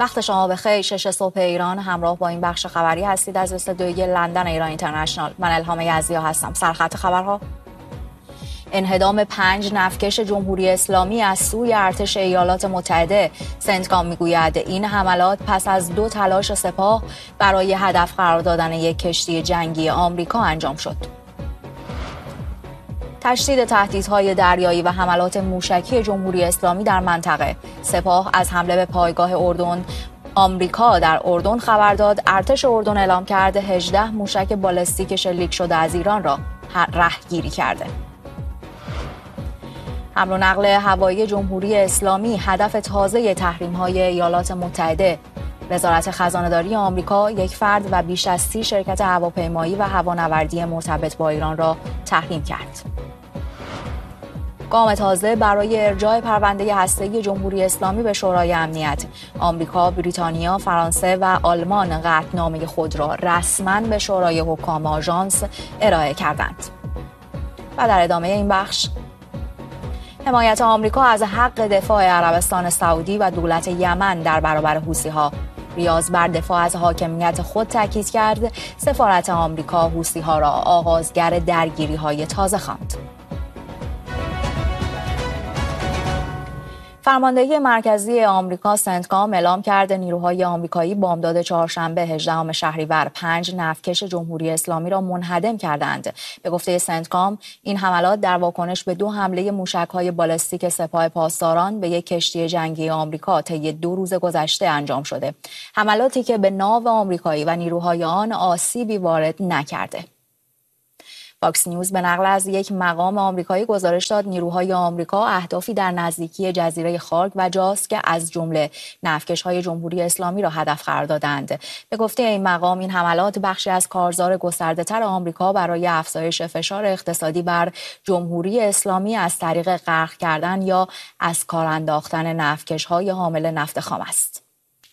وقت شما بخیر. 6 صبح ایران، همراه با این بخش خبری هستید از استودیوی لندن ایران اینترنشنال. من الهام یزدیا هستم. سرخط خبرها: انهدام 5 نفتکش جمهوری اسلامی از سوی ارتش ایالات متحده. سنتکام میگوید این حملات پس از 2 تلاش سپاه برای هدف قرار دادن یک کشتی جنگی آمریکا انجام شد. تشدید تهدیدهای دریایی و حملات موشکی جمهوری اسلامی در منطقه. سپاه از حمله به پایگاه آمریکا در اردن خبر داد. ارتش اردن اعلام کرده 18 موشک بالستیک شلیک شده از ایران را رهگیری کرده. حمل و نقل هوایی جمهوری اسلامی هدف تازه تحریم‌های ایالات متحده. وزارت خزانه‌داری آمریکا یک فرد و بیش از 30 شرکت هواپیمایی و هوانوردی مرتبط با ایران را تحریم کرد. گام تازه برای ارجاع پرونده هسته‌ای جمهوری اسلامی به شورای امنیت. آمریکا، بریتانیا، فرانسه و آلمان قطعنامه خود را رسما به شورای حکام آژانس ارائه کردند. و در ادامه این بخش، حمایت آمریکا از حق دفاع عربستان سعودی و دولت یمن در برابر حوثی‌ها. ریاض بر دفاع از حاکمیت خود تاکید کرد. سفارت آمریکا حوثی‌ها را آغازگر درگیری‌های تازه خواند. فرماندهی مرکزی آمریکا سنتکام اعلام کرده نیروهای آمریکایی بامداد چهارشنبه 18 شهریور 5 نفتکش جمهوری اسلامی را منهدم کردند. به گفته سنتکام این حملات در واکنش به 2 حمله موشک‌های بالستیک سپاه پاسداران به یک کشتی جنگی آمریکا طی 2 روز گذشته انجام شده. حملاتی که به ناو آمریکایی و نیروهای آن آسیبی وارد نکرده. فاکس نیوز به نقل از یک مقام آمریکایی گزارش داد نیروهای آمریکا اهدافی در نزدیکی جزیره خارک و جاس که از جمله نفتکش‌های جمهوری اسلامی را هدف قرار دادند. به گفته این مقام این حملات بخشی از کارزار گسترده‌تر آمریکا برای افزایش فشار اقتصادی بر جمهوری اسلامی از طریق غرق کردن یا از کار انداختن نفتکش‌های حامل نفت خام است.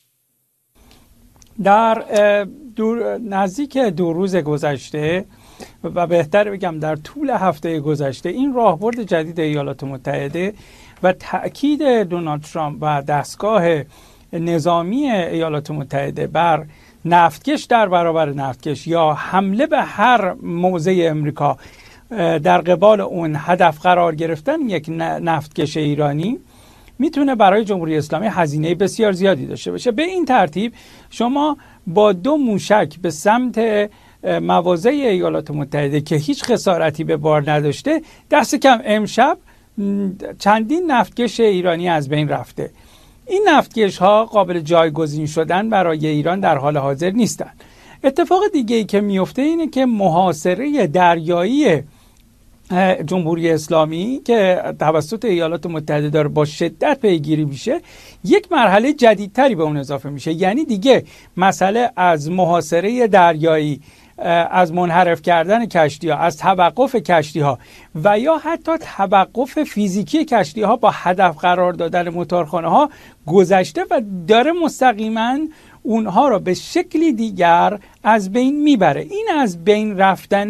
در نزدیک 2 روز گذشته و بهتر بگم در طول هفته گذشته این راهبرد جدید ایالات متحده و تأکید دونالد ترامپ و دستگاه نظامی ایالات متحده بر نفتکش در برابر نفتکش یا حمله به هر موضع امریکا در قبال اون هدف قرار گرفتن یک نفتکش ایرانی میتونه برای جمهوری اسلامی هزینه بسیار زیادی داشته باشه. به این ترتیب شما با 2 موشک به سمت مواضع ایالات متحده که هیچ خسارتی به بار نداشته، دست کم امشب چندین نفتکش ایرانی از بین رفته. این نفتکش ها قابل جایگزین شدن برای ایران در حال حاضر نیستند. اتفاق دیگه ای که میفته اینه که محاصره دریایی جمهوری اسلامی که توسط ایالات متحده داره با شدت پیگیری میشه، یک مرحله جدیدتری به اون اضافه میشه. یعنی دیگه مسئله از محاصره دریایی، از منحرف کردن کشتی ها، از توقف کشتی ها و یا حتی توقف فیزیکی کشتی ها با هدف قرار دادن موتورخانه ها گذشته و داره مستقیما اونها را به شکلی دیگر از بین میبره. این از بین رفتن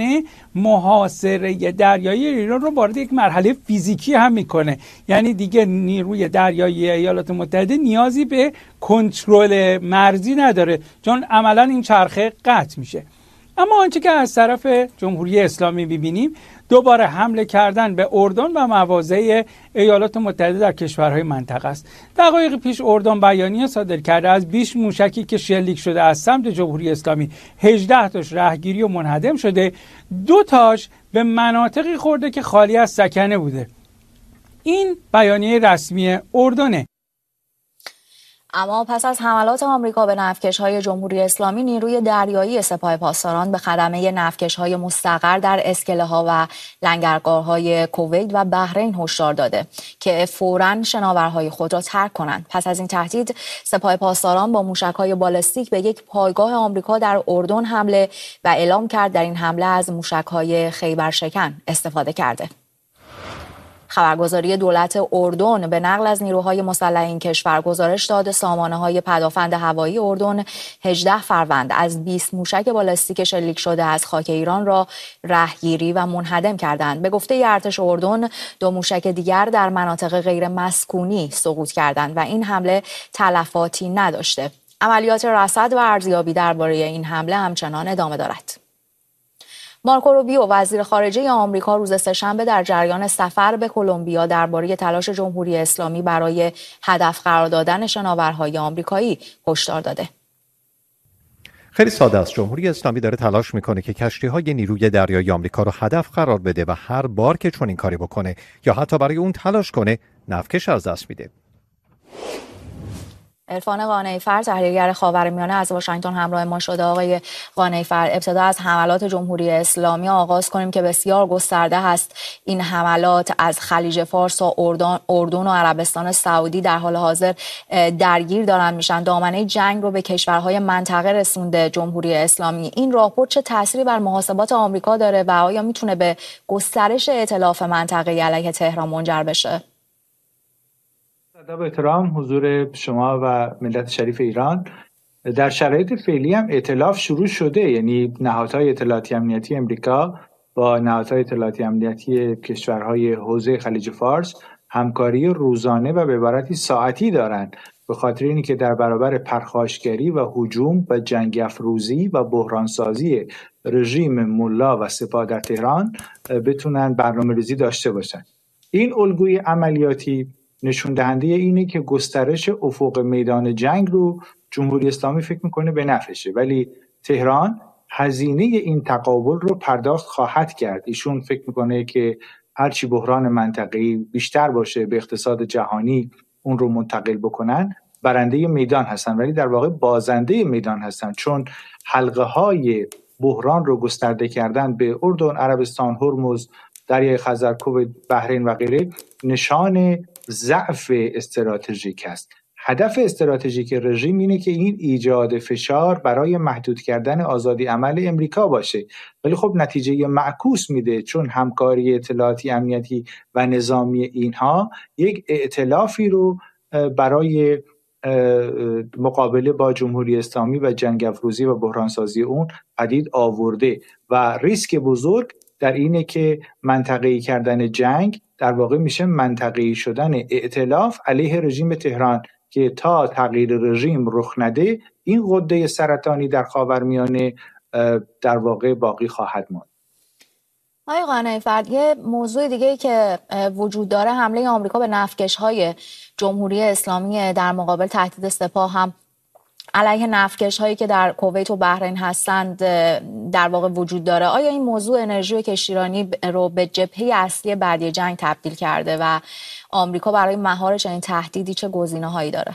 محاصره دریایی ایران رو وارد یک مرحله فیزیکی هم میکنه. یعنی دیگه نیروی دریایی ایالات متحده نیازی به کنترل مرزی نداره، چون عملا این چرخه قطع میشه. اما آنچه که از طرف جمهوری اسلامی می‌بینیم دوباره حمله کردن به اردن و مواضع ایالات متحده در کشورهای منطقه است. دقایق پیش اردن بیانیه صادر کرده از 20 موشکی که شلیک شده از سمت جمهوری اسلامی 18 تاش رهگیری و منهدم شده، 2 تاش به مناطقی خورده که خالی از سکنه بوده. این بیانیه رسمی اردنه. اما پس از حملات آمریکا به نفتکش‌های جمهوری اسلامی، نیروی دریایی سپاه پاسداران به خدمه نفتکش‌های مستقر در اسکله‌ها و لنگرگاه‌های کویت و بحرین هشدار داده که فوراً شناورهای خود را ترک کنند. پس از این تهدید، سپاه پاسداران با موشک‌های بالستیک به یک پایگاه آمریکا در اردن حمله و اعلام کرد در این حمله از موشک‌های خیبرشکن استفاده کرده. خبرگزاری دولت اردن به نقل از نیروهای مسلح این کشور گزارش داد سامانه‌های پدافند هوایی اردن 18 فروند از 20 موشک بالستیک شلیک شده از خاک ایران را رهگیری و منهدم کردند. به گفته ارتش اردن 2 موشک دیگر در مناطق غیر مسکونی سقوط کردند و این حمله تلفاتی نداشته. عملیات رصد و ارزیابی درباره این حمله همچنان ادامه دارد. مارکو روبیو وزیر خارجه آمریکا روز سه‌شنبه در جریان سفر به کلمبیا درباره تلاش جمهوری اسلامی برای هدف قرار دادن شناورهای آمریکایی هشدار داده. خیلی ساده است. جمهوری اسلامی داره تلاش میکنه که کشتی‌های نیروی دریایی آمریکا رو هدف قرار بده و هر بار که چنین کاری بکنه یا حتی برای اون تلاش کنه نفکش از دست میده. عرفان قانعی‌فر تحلیلگر خاورمیانه از واشنگتن همراه ما شده. آقای قانعی‌فر، ابتدا از حملات جمهوری اسلامی آغاز کنیم که بسیار گسترده هست. این حملات از خلیج فارس و اردن و عربستان سعودی در حال حاضر درگیر دارن میشن. دامنه جنگ رو به کشورهای منطقه رسونده جمهوری اسلامی. این راهپort چه تأثیری بر محاسبات آمریکا داره و آیا میتونه به گسترش ائتلاف منطقه‌ای علیه تهران منجر بشه؟ ادب و احترام حضور شما و ملت شریف ایران. در شرایط فعلی هم ائتلاف شروع شده، یعنی نهادهای اطلاعاتی امنیتی امریکا با نهادهای اطلاعاتی امنیتی کشورهای حوزه خلیج فارس همکاری روزانه و به عبارتی ساعتی دارند، به خاطر اینی که در برابر پرخاشگری و هجوم و جنگ افروزی و بحرانسازی رژیم ملا و سپاه در تهران بتونن برنامه‌ریزی داشته باشن. این الگوی عملیاتی نشون دهنده اینه که گسترش افق میدان جنگ رو جمهوری اسلامی فکر میکنه به نفعشه، ولی تهران هزینه این تقابل رو پرداخت خواهد کرد. ایشون فکر میکنه که هرچی بحران منطقه‌ای بیشتر باشه به اقتصاد جهانی اون رو منتقل بکنن، برنده میدان هستن، ولی در واقع بازنده میدان هستن، چون حلقه های بحران رو گسترده کردن به اردن، عربستان، هرمز، دریای خزر، کویت، بحرین و غیره نشان ضعف استراتژیک است. هدف استراتژیک رژیم اینه که این ایجاد فشار برای محدود کردن آزادی عمل امریکا باشه، ولی خب نتیجه معکوس میده، چون همکاری اطلاعاتی امنیتی و نظامی اینها یک ائتلافی رو برای مقابله با جمهوری اسلامی و جنگ افروزی و بحرانسازی اون پدید آورده و ریسک بزرگ در اینه که منطقه‌ای کردن جنگ در واقع میشه منطقه‌ای شدن ائتلاف علیه رژیم تهران که تا تغییر رژیم رخ نده این غده سرطانی در خاورمیانه در واقع باقی خواهد ماند. آقای قانعی‌فر، یه موضوع دیگه‌ای که وجود داره حمله آمریکا به نفتکش‌های جمهوری اسلامی در مقابل تهدید سپاه هم علیه نفتکش‌هایی که در کویت و بحرین هستند در واقع وجود داره. آیا این موضوع انرژی کشتیرانی رو به جبهه اصلی بعدی جنگ تبدیل کرده و آمریکا برای مهار چنین تهدیدی چه گزینه‌هایی داره؟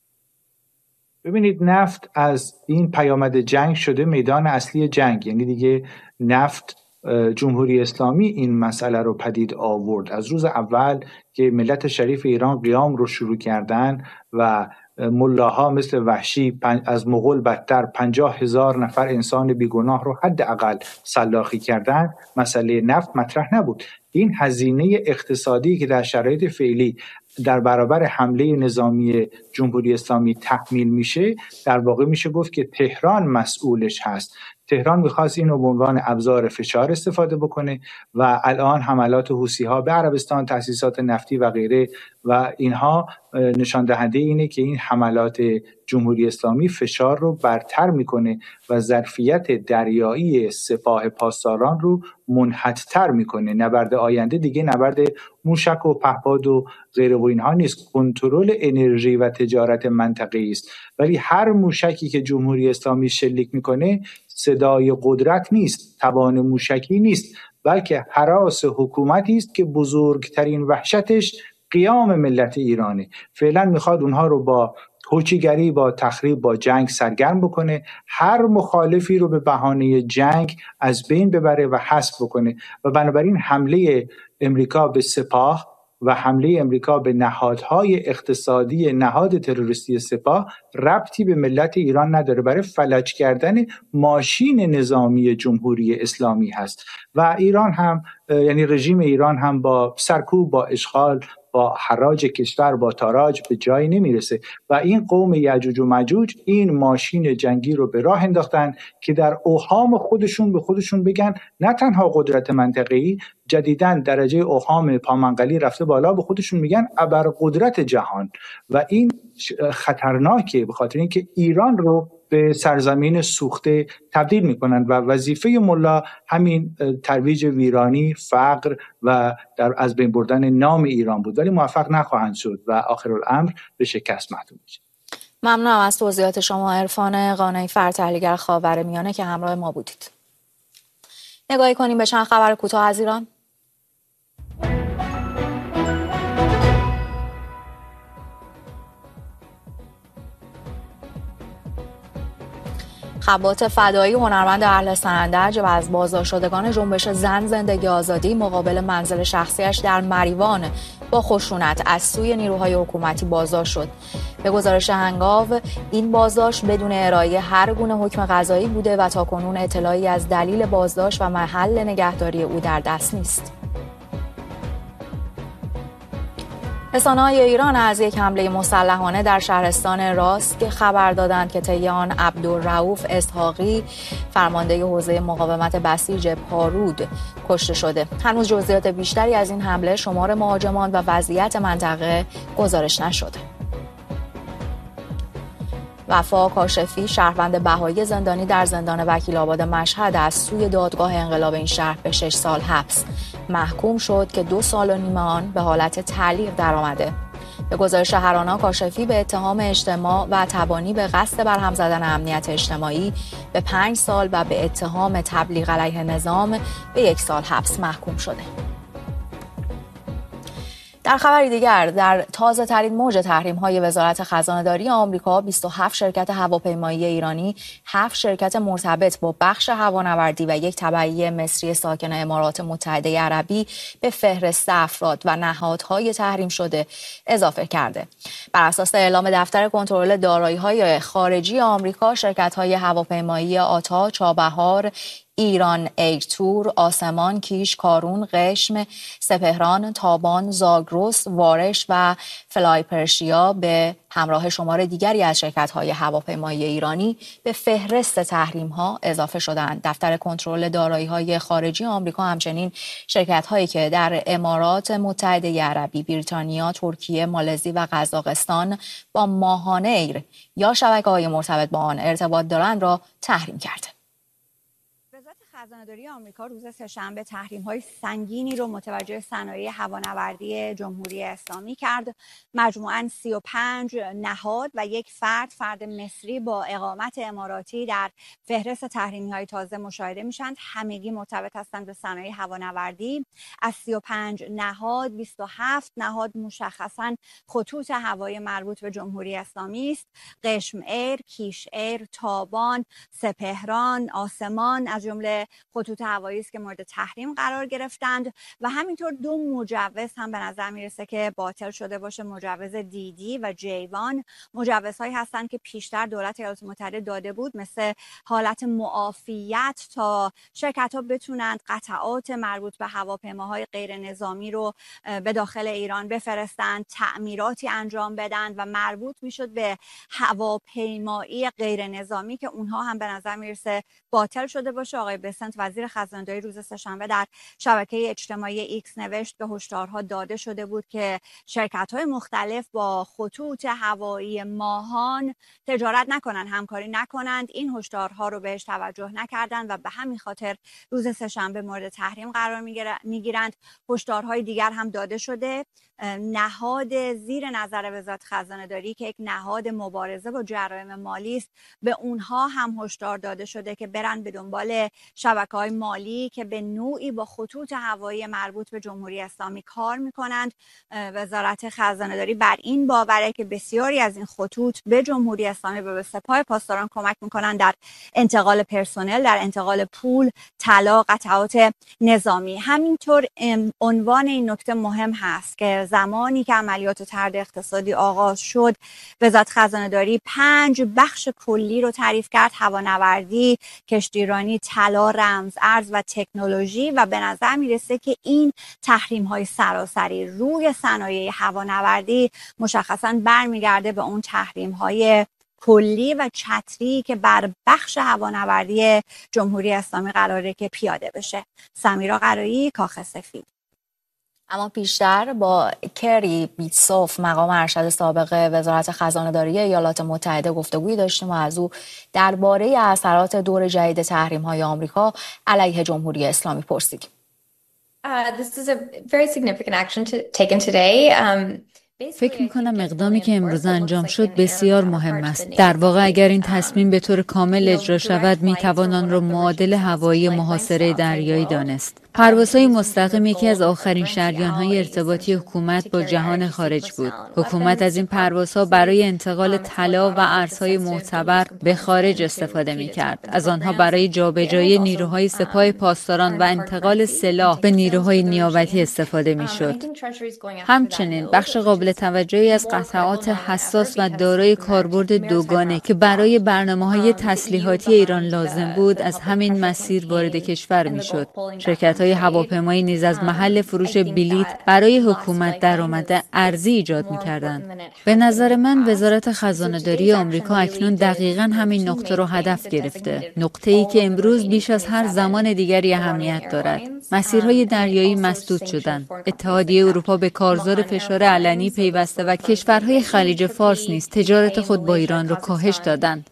ببینید، نفت از این پیامد جنگ شده میدان اصلی جنگ، یعنی دیگه نفت جمهوری اسلامی این مسئله رو پدید آورد. از روز اول که ملت شریف ایران قیام رو شروع کردن و ملاها مثل وحشی از مغول بدتر 50,000 نفر انسان بیگناه رو حداقل سلاخی کردن، مسئله نفت مطرح نبود. این هزینه اقتصادی که در شرایط فعلی در برابر حمله نظامی جمهوری اسلامی تحمیل میشه، در واقع میشه گفت که تهران مسئولش هست. تهران میخواست اینو به عنوان ابزار فشار استفاده بکنه و الان حملات حوثی‌ها به عربستان، تأسیسات نفتی و غیره و اینها نشان دهنده اینه که این حملات جمهوری اسلامی فشار رو برتر میکنه و ظرفیت دریایی سپاه پاسداران رو منحط‌تر میکنه. نبرد آینده دیگه نبرد موشک و پهپاد و غیره و اینها نیست، کنترل انرژی و تجارت منطقه‌ای است. ولی هر موشکی که جمهوری اسلامی شلیک میکنه صدای قدرت نیست، توان موشکی نیست، بلکه هراس حکومتی است که بزرگترین وحشتش قیام ملت ایرانه. فعلا میخواد اونها رو با هوچیگری، با تخریب، با جنگ سرگرم بکنه، هر مخالفی رو به بهانه جنگ از بین ببره و حذف بکنه و بنابراین حمله امریکا به سپاه و حمله امریکا به نهادهای اقتصادی نهاد تروریستی سپاه ربطی به ملت ایران نداره، برای فلج کردن ماشین نظامی جمهوری اسلامی هست و ایران هم یعنی رژیم ایران هم با سرکوب، با اشغال، با حراج کشور، با تاراج به جایی نمیرسه و این قوم یعجوج و مجوج این ماشین جنگی رو به راه انداختن که در اوهام خودشون به خودشون بگن نه تنها قدرت منطقه‌ای، جدیداً درجه اوهام پامنقلی رفته بالا، به خودشون میگن ابرقدرت جهان و این خطرناکه به خاطر اینکه ایران رو به سرزمین سوخته تبدیل میکنن و وظیفه ملا همین ترویج ویرانی، فقر و در از بین بردن نام ایران بود، ولی موفق نخواهند شد و آخرالامر به شکست محتوم میشه. ممنونم از توضیحات شما عرفان قانعی، فرتحلیلگر خاورمیانه که همراه ما بودید. نگاهی کنیم به چند خبر کوتاه از ایران. خبات فدایی، هنرمند اهل سنندج و از بازداشتشدگان جنبش زن زندگی آزادی مقابل منزل شخصیش در مریوان با خشونت از سوی نیروهای حکومتی بازداشت شد. به گزارش هنگاو این بازداشت بدون ارائه هر گونه حکم قضایی بوده و تاکنون اطلاعی از دلیل بازداشت و محل نگهداری او در دست نیست. رسانه‌های ایران از یک حمله مسلحانه در شهرستان راست خبر دادند که طی آن عبدالرؤوف اسحاقی، فرمانده حوزه مقاومت بسیج پارود، کشته شده. هنوز جزئیات بیشتری از این حمله، شمار مهاجمان و وضعیت منطقه گزارش نشده. وفا کاشفی، شهروند بهایی زندانی در زندان وکیل‌آباد مشهد، از سوی دادگاه انقلاب این شهر به 6 سال حبس محکوم شد که 2 سال و نیم آن به حالت تعلیق درآمده. به گزارش هرانا، کاشفی به اتهام اجتماع و تبانی به قصد برهم زدن امنیت اجتماعی به 5 سال و به اتهام تبلیغ علیه نظام به 1 سال حبس محکوم شده. در خبری دیگر، در تازه ترین موج تحریم های وزارت خزانه‌داری آمریکا، 27 شرکت هواپیمایی ایرانی، 7 شرکت مرتبط با بخش هوانوردی و یک تبعیه مصری ساکن امارات متحده عربی به فهرست افراد و نهادهای تحریم شده اضافه کرده. بر اساس اعلام دفتر کنترل دارایی‌های خارجی آمریکا، شرکت‌های هواپیمایی آتا، چابهار، ایران ایرتور، آسمان، کیش، کارون، قشم، سپهران، تابان، زاگرس، وارش و فلای پرشیا به همراه شمار دیگری از شرکت‌های هواپیمایی ایرانی به فهرست تحریم‌ها اضافه شدند. دفتر کنترل دارایی‌های خارجی آمریکا همچنین شرکت‌هایی که در امارات متحده عربی، بریتانیا، ترکیه، مالزی و قزاقستان با ماهانه ایر یا شبکه‌های مرتبط با آن ارتباط دارند را تحریم کرده. خزانه‌داری آمریکا روز سه‌شنبه تحریم‌های سنگینی رو متوجه صنایع هوانوردی جمهوری اسلامی کرد. مجموعاً 35 نهاد و یک فرد مصری با اقامت اماراتی در فهرست تحریمی‌های تازه مشاهده میشن. همگی مرتبط هستند به صنایع هوانوردی. از 35 نهاد 27 نهاد مشخصاً خطوط هوایی مربوط به جمهوری اسلامی است. قشم ایر، کیش ایر، تابان، سپهران، آسمان از جمله خطوط هوایی است که مورد تحریم قرار گرفتند و همینطور 2 مجوز هم به نظر میرسه که باطل شده باشه. مجوز دیدی و جیوان مجوزهایی هستند که پیشتر دولت ایالات متحده داده بود، مثل حالت معافیت تا شرکت‌ها بتونند قطعات مربوط به هواپیماهای غیر نظامی رو به داخل ایران بفرستند، تعمیراتی انجام بدن و مربوط میشد به هواپیمایی غیر نظامی که اونها هم به نظر میرسه باطل شده باشه. آقای بسنت وزیر خزانه‌داری روز سه‌شنبه در شبکه اجتماعی ایکس نوشت که هشدارها داده شده بود که شرکت‌های مختلف با خطوط هوایی ماهان تجارت نکنند، همکاری نکنند. این هشدارها رو بهش توجه نکردند و به همین خاطر روز سه‌شنبه مورد تحریم قرار میگیرند. هشدارهای دیگر هم داده شده. نهاد زیر نظر وزارت خزانه‌داری که یک نهاد مبارزه با جرایم مالی است، به اونها هم هشدار داده شده که برن به دنبال شبکه‌های مالی که به نوعی با خطوط هوایی مربوط به جمهوری اسلامی کار می‌کنند. وزارت خزانه‌داری بر این باوره که بسیاری از این خطوط به جمهوری اسلامی و به سپاه پاسداران کمک می‌کنند در انتقال پرسنل، در انتقال پول، طلا، قطعات نظامی. همینطور عنوان این نکته مهم هست که زمانی که عملیات طرد اقتصادی آغاز شد، وزارت خزانه‌داری 5 بخش کلی رو تعریف کرد: هوانوردی، کشتیرانی، طلا، رمز ارز و تکنولوژی. و به نظر میرسه که این تحریم‌های سراسری روی صنایع هوانوردی مشخصاً برمیگرده به اون تحریم‌های کلی و چتری که بر بخش هوانوردی جمهوری اسلامی قراره که پیاده بشه. سمیرا قرایی، کاخ سفید. اما پیشتر با کری بیتسوف، مقام ارشد سابق وزارت خزانه‌داری ایالات متحده، گفتگویی داشتیم و از او درباره اثرات دور جدید تحریم‌های آمریکا علیه جمهوری اسلامی پرسیدیم. This is a very significant action taken today. فکر می‌کنم اقدامی که امروز انجام شد بسیار مهم است. در واقع اگر این تصمیم به طور کامل اجرا شود، می‌توان آن را معادل هوایی محاصره دریایی دانست. پروازهای مستقیم یکی از آخرین شریان‌های ارتباطی حکومت با جهان خارج بود. حکومت از این پروازها برای انتقال طلا و ارزهای معتبر به خارج استفاده می‌کرد. از آنها برای جابجایی نیروهای سپاه پاسداران و انتقال سلاح به نیروهای نیابتی استفاده می‌شد. همچنین بخش قابل توجهی از قطعات حساس و دارای کاربرد دوگانه که برای برنامه‌های تسلیحاتی ایران لازم بود، از همین مسیر وارد کشور می‌شد. شرکت‌های هواپیمایی نیز از محل فروش بلیط برای حکومت درآمد ارزی ایجاد می‌کردند. به نظر من وزارت خزانه‌داری آمریکا اکنون دقیقاً همین نقطه رو هدف گرفته. نقطه‌ای که امروز بیش از هر زمان دیگری اهمیت دارد. مسیرهای دریایی مسدود شدند. اتحادیه اروپا به کارزار فشار علنی پیوسته و کشورهای خلیج فارس نیز تجارت خود با ایران را کاهش دادند.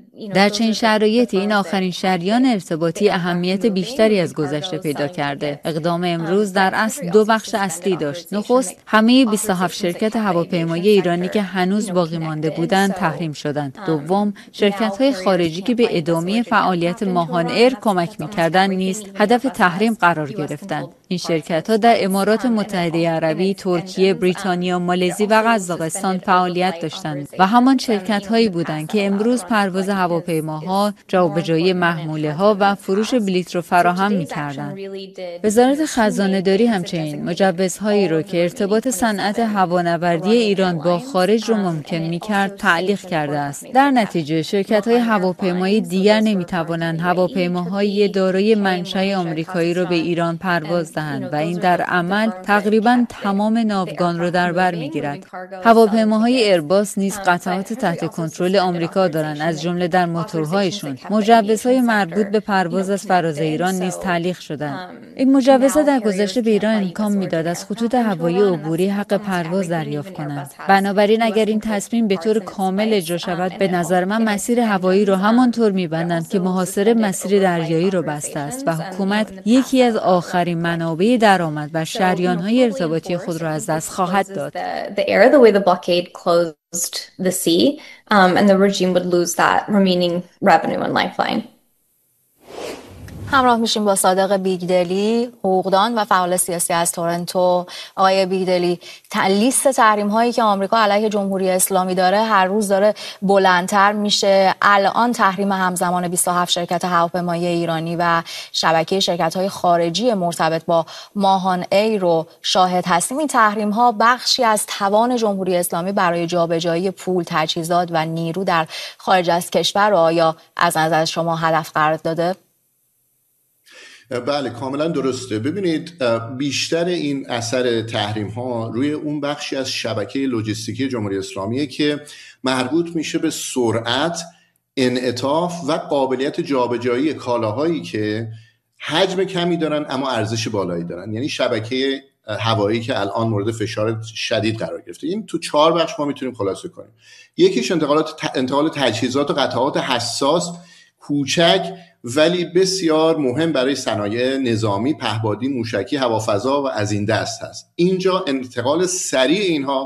در چنین شرایطی این آخرین شریان ارتباطی اهمیت بیشتری از گذشته پیدا کرده. اقدام امروز در اصل 2 بخش اصلی داشت. نخست، همه 27 شرکت هواپیمایی ایرانی که هنوز باقی مانده بودند تحریم شدند. دوم، شرکت‌های خارجی که به ادامه فعالیت ماهان ایر کمک می‌کردند نیز هدف تحریم قرار گرفتند. این شرکت‌ها در امارات متحده عربی، ترکیه، بریتانیا، مالزی و قزاقستان فعالیت داشتند و همان شرکت‌هایی بودند که امروز پرواز هواپیماها، جابجایی محموله‌ها و فروش بلیط را فراهم می‌کردند. وزارت خزانه‌داری همچنین مجوزهایی را که ارتباط صنعت هوانوردی ایران با خارج را ممکن می‌کرد تعلیق کرده است. در نتیجه شرکت‌های هواپیمایی دیگر نمی‌توانند هواپیماهای دارای منشأ آمریکایی را به ایران پرواز دهند و این در عمل تقریباً تمام ناوگان را در بر می‌گیرد. هواپیماهای ایرباس نیز قطعات تحت کنترل آمریکا دارند، از جمله در موتورهایشون. مجوزهای مربوط به پرواز از فراز ایران نیز تعلیق شدند. این مجوزها در گذشته به ایران امکان میداد از خطوط هوایی عبوری حق پرواز دریافت کنند. بنابراین اگر این تصمیم به طور کامل اجرا شود، به نظر من مسیر هوایی را همانطور می‌بندند که محاصره مسیر دریایی را بسته است و حکومت یکی از آخرین منابع درآمد و شریان‌های ارتباطی خود را از دست خواهد داد. The sea, and the regime would lose that remaining revenue and lifeline. همراه میشیم با صادق بیگدلی، حقوقدان و فعال سیاسی از تورنتو. آقای بیگدلی، لیست تحریم هایی که آمریکا علیه جمهوری اسلامی داره هر روز داره بلندتر میشه. الان تحریم همزمان 27 شرکت هواپیمایی ایرانی و شبکه شرکت های خارجی مرتبط با ماهان ایر رو شاهد هستیم. این تحریم ها بخشی از توان جمهوری اسلامی برای جابجایی پول، تجهیزات و نیرو در خارج از کشور رو آیا از نظر شما هدف قرار داده؟ بله، کاملا درسته. ببینید، بیشتر این اثر تحریم ها روی اون بخشی از شبکه لوجستیکی جمهوری اسلامیه که مربوط میشه به سرعت، انعطاف و قابلیت جابجایی کالاهایی که حجم کمی دارن اما ارزش بالایی دارن. یعنی شبکه هوایی که الان مورد فشار شدید قرار گرفته. این تو 4 بخش ما میتونیم خلاصه کنیم. یکیش انتقال تجهیزات و قطعات حساس، کوچک ولی بسیار مهم برای صنایع نظامی، پهپادی، موشکی، هوافضا و از این دست هست. اینجا انتقال سریع اینها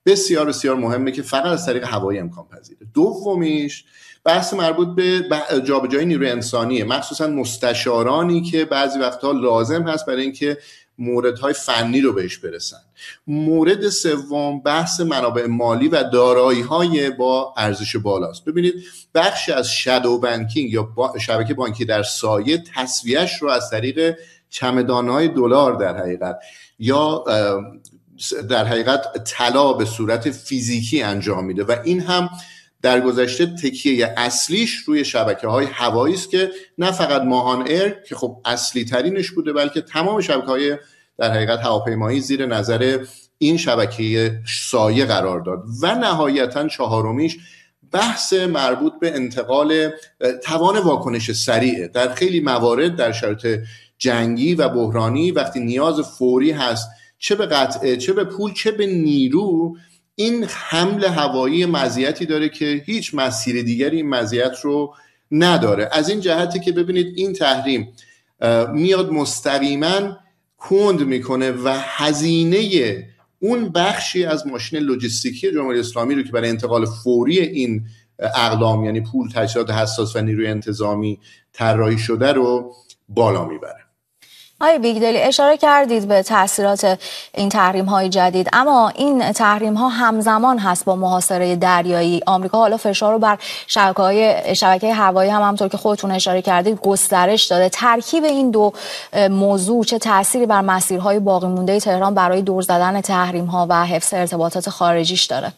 بسیار بسیار مهمه که فقط از طریق هوایی امکان پذیره. دومیش بحث مربوط به جابجایی نیروی انسانیه، مخصوصا مستشارانی که بعضی وقتها لازم هست برای اینکه موردهای فنی رو بهش برسن. مورد سوم بحث منابع مالی و دارایی‌های با ارزش بالاست. ببینید بخشی از شادو بانکینگ یا شبکه بانکی در سایه تسویه‌اش رو از طریق چمدان‌های دلار در حقیقت یا در حقیقت طلا به صورت فیزیکی انجام میده و این هم در گذشته تکیه اصلیش روی شبکه‌های هوایی است که نه فقط ماهان ایر که خب اصلی ترینش بوده، بلکه تمام شبکه‌های در حقیقت هواپیمایی زیر نظر این شبکه سایه قرار داد. و نهایتاً چهارمیش بحث مربوط به انتقال توان واکنش سریع. در خیلی موارد در شرایط جنگی و بحرانی وقتی نیاز فوری هست، چه به قطعه، چه به پول، چه به نیرو، این حمل هوایی مزیتی داره که هیچ مسیر دیگری این مزیت رو نداره. از این جهتی که ببینید این تحریم میاد مستقیما کند میکنه و هزینه اون بخشی از ماشین لوجستیکی جمهوری اسلامی رو که برای انتقال فوری این اقلام یعنی پول، تجهیزات حساس و نیروی انتظامی طراحی شده رو بالا میبره. آقای بیگدلی اشاره کردید به تاثیرات این تحریم‌های جدید، اما این تحریم‌ها همزمان هست با محاصره دریایی. آمریکا حالا فشار رو بر شبکه هوایی هم همونطور که خودتون اشاره کردید گسترش داده. ترکیب این دو موضوع چه تأثیری بر مسیرهای باقی مونده تهران برای دور زدن تحریم‌ها و حفظ ارتباطات خارجیش داره؟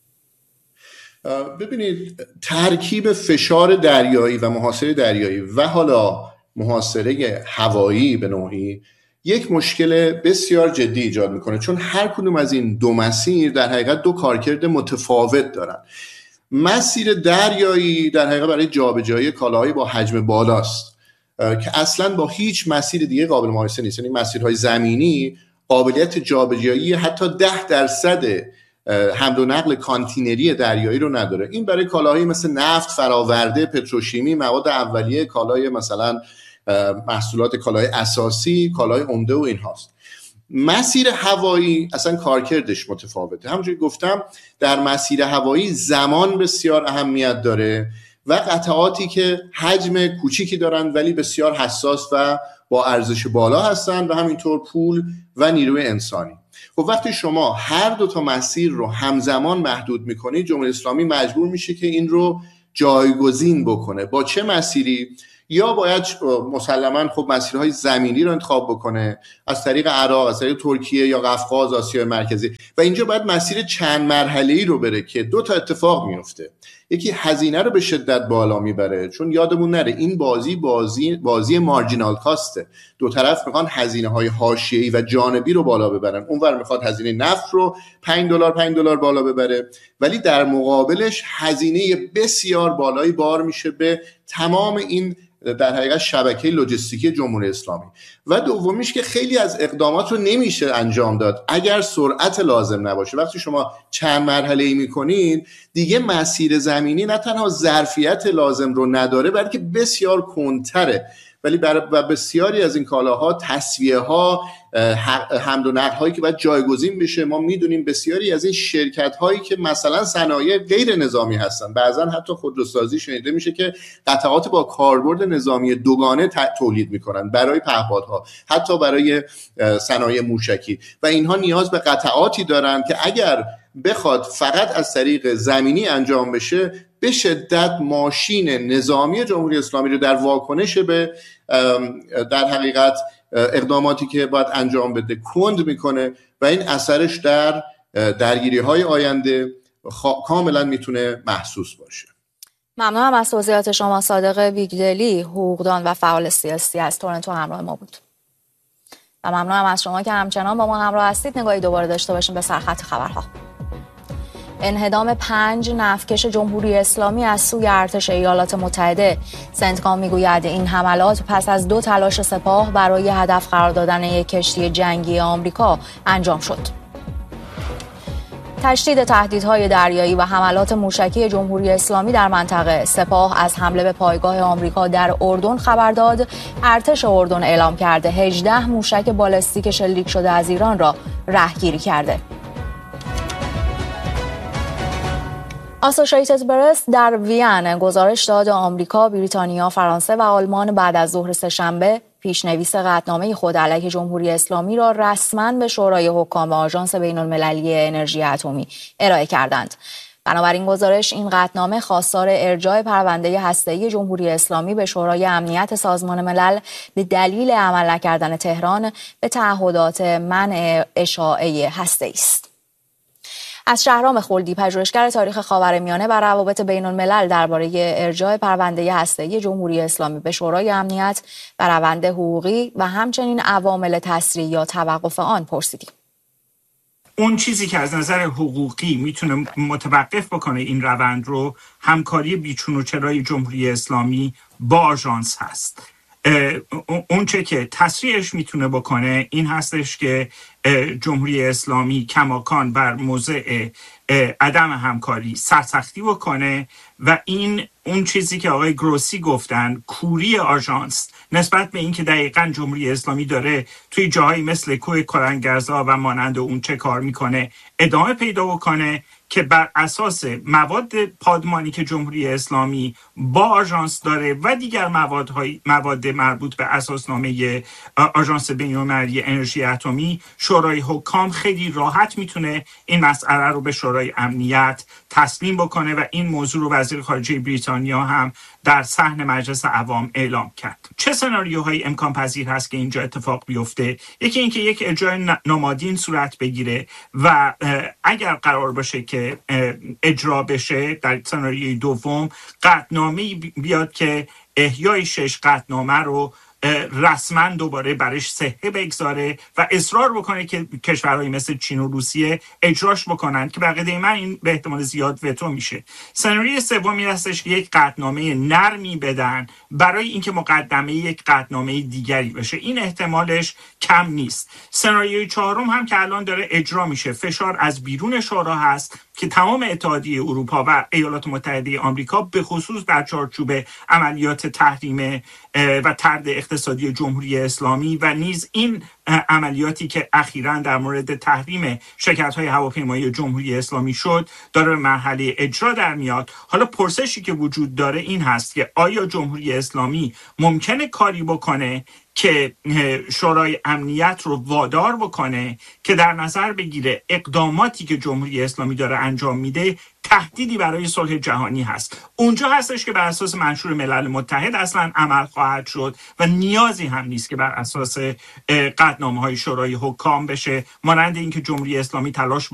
ببینید ترکیب فشار دریایی و محاصره دریایی و حالا محاصره هوایی به نوعی یک مشکل بسیار جدی ایجاد میکنه، چون هر کدوم از این دو مسیر در حقیقت دو کارکرد متفاوت دارن. مسیر دریایی در حقیقت برای جابجایی کالاهای با حجم بالاست که اصلا با هیچ مسیر دیگه قابل مقایسه نیست. یعنی مسیرهای زمینی قابلیت جابجایی حتی 10% حمل و نقل کانتینری دریایی رو نداره. این برای کالاهایی مثل نفت، فراورده، پتروشیمی، مواد اولیه، کالای مثلا محصولات کالای اساسی، کالای عمده و این هاست. مسیر هوایی اصلا کارکردش متفاوته. همونجوری گفتم در مسیر هوایی زمان بسیار اهمیت داره و قطعاتی که حجم کوچیکی دارن ولی بسیار حساس و با ارزش بالا هستن و همینطور پول و نیروی انسانی. خب وقتی شما هر دو تا مسیر رو همزمان محدود میکنید، جمهوری اسلامی مجبور میشه که این رو جایگزین بکنه. با چه مسیری؟ یا باید مسلماً خب مسیرهای زمینی رو انتخاب بکنه از طریق عراق، از طریق ترکیه یا قفقاز، آسیای مرکزی، و اینجا باید مسیر چند مرحله‌ای رو بره که دو تا اتفاق میفته. یکی هزینه رو به شدت بالا میبره، چون یادمون نره این بازی مارجینال کاسته. دو طرف میخوان هزینه‌های حاشیه‌ای و جانبی رو بالا ببرن. اونور میخواد هزینه نفت رو $5 بالا ببره، ولی در مقابلش هزینه بسیار بالایی بار میشه به تمام این در حقیقت شبکه لوجستیکی جمهوری اسلامی. و دومیش که خیلی از اقدامات رو نمیشه انجام داد اگر سرعت لازم نباشه. وقتی شما چند مرحله‌ای میکنید دیگه مسیر زمینی نه تنها ظرفیت لازم رو نداره بلکه بسیار کندتره، ولی برای بسیاری از این کالاها تسویه‌ها، حمل و نقل هایی که باید جایگزین بشه. ما میدونیم بسیاری از این شرکت هایی که مثلا صنایع غیر نظامی هستن، بعضا حتی خودروسازی شنیده میشه که قطعات با کاربرد نظامی دوگانه تولید میکنن برای پهپادها، حتی برای صنایع موشکی، و اینها نیاز به قطعاتی دارن که اگر بخواد فقط از طریق زمینی انجام بشه به شدت ماشین نظامی جمهوری اسلامی رو در واکنش به در حقیقت اقداماتی که باید انجام بده کند میکنه و این اثرش در درگیری‌های آینده کاملا میتونه محسوس باشه. ممنونم از توضیحات شما. صادق بیگدلی، حقوقدان و فعال سیاسی از تورنتو همراه ما بود. و ممنونم از شما که همچنان با ما همراه هستید. نگاهی دوباره داشته باشیم به سرخط خبرها. انهدام 5 نفتکش جمهوری اسلامی از سوی ارتش ایالات متحده. سنتکام میگوید این حملات پس از 2 تلاش سپاه برای هدف قرار دادن یک کشتی جنگی آمریکا انجام شد. تشدید تهدیدهای دریایی و حملات موشکی جمهوری اسلامی در منطقه. سپاه از حمله به پایگاه آمریکا در اردن خبر داد. ارتش اردن اعلام کرده 18 موشک بالستیک شلیک شده از ایران را رهگیری کرده. آسوشیتد پرس در وین گزارش داد آمریکا، بریتانیا، فرانسه و آلمان بعد از ظهر سه‌شنبه پیشنویس قطعنامه خود علیه جمهوری اسلامی را رسما به شورای حکام و آژانس بین‌المللی انرژی اتمی ارائه کردند. بنابراین گزارش این قطعنامه خواستار ارجاع پرونده هسته‌ای جمهوری اسلامی به شورای امنیت سازمان ملل به دلیل عمل نکردن تهران به تعهدات منع اشاعه هسته‌ای است. از شهرام خلدی، پژوهشگر تاریخ خاورمیانه و روابط بین‌الملل، درباره ارجاع پرونده هسته‌ای جمهوری اسلامی به شورای امنیت و روند حقوقی و همچنین عوامل تسریع یا توقف آن پرسیدیم. اون چیزی که از نظر حقوقی میتونه متوقف بکنه این روند رو، همکاری بیچون و چرای جمهوری اسلامی با آژانس هست. اون چه که تسریعش میتونه بکنه این هستش که جمهوری اسلامی کماکان بر موضع عدم همکاری سرسختی بکنه و این اون چیزی که آقای گروسی گفتن، کوری آژانس نسبت به اینکه دقیقاً جمهوری اسلامی داره توی جاهایی مثل کوه کلنگرزا و مانند اون چه کار میکنه ادامه پیدا بکنه که بر اساس مواد پادمانی که جمهوری اسلامی با آژانس داره و دیگر مواد مربوط به اساسنامه آژانس بین‌المللی انرژی اتمی، شورای حکام خیلی راحت میتونه این مسئله رو به شورای امنیت تسلیم بکنه و این موضوع رو وزیر خارجه بریتانیا هم در صحن مجلس عوام اعلام کرد. چه سناریوهایی امکان پذیر هست که اینجا اتفاق بیفته؟ یکی اینکه یک اجرای نامادین صورت بگیره و اگر قرار باشه که اجرا بشه، در سناریوی دوم قطعنامه‌ای بیاد که احیای 6 قطعنامه رو رسما دوباره برش صحه بگذاره و اصرار بکنه که کشورهای مثل چین و روسیه اجراش بکنن که بقیده من این به احتمال زیاد وتو میشه. سناریوی سومی هستش که یک قطعنامه نرمی بدن برای اینکه مقدمه یک قطعنامه دیگری بشه. این احتمالش کم نیست. سناریوی چهارم هم که الان داره اجرا میشه، فشار از بیرون شورا هست که تمام اتحادیه اروپا و ایالات متحده آمریکا به خصوص در چارچوب عملیات تحریم و طرد اقتصادی جمهوری اسلامی و نیز این عملیاتی که اخیراً در مورد تحریم شرکت‌های هواپیمایی جمهوری اسلامی شد داره به مرحله اجرا در میاد. حالا پرسشی که وجود داره این هست که آیا جمهوری اسلامی ممکنه کاری بکنه که شورای امنیت رو وادار بکنه که در نظر بگیره اقداماتی که جمهوری اسلامی داره انجام میده تهدیدی برای صلح جهانی هست. اونجا هستش که بر اساس منشور ملل متحد اصلا عمل خواهد شد و نیازی هم نیست که بر اساس قطعنامه‌های شورای حکام بشه، مانند اینکه جمهوری اسلامی تلاش